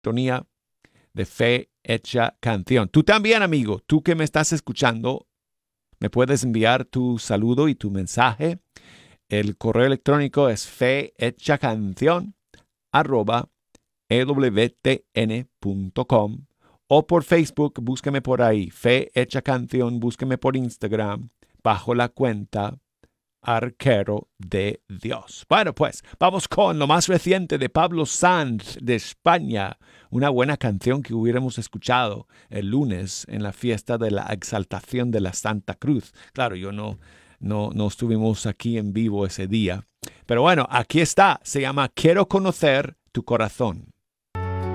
sintonía de Fe Hecha Canción. Tú también, amigo, tú que me estás escuchando, me puedes enviar tu saludo y tu mensaje. El correo electrónico es fehechacanción@ewtn.com o por Facebook, búsqueme por ahí, Fe Hecha Canción, búsqueme por Instagram, bajo la cuenta Arquero de Dios. Bueno, pues vamos con lo más reciente de Pablo Sanz de España, una buena canción que hubiéramos escuchado el lunes en la fiesta de la exaltación de la Santa Cruz. Claro, yo no estuvimos aquí en vivo ese día, pero bueno, aquí está, se llama Quiero conocer tu corazón.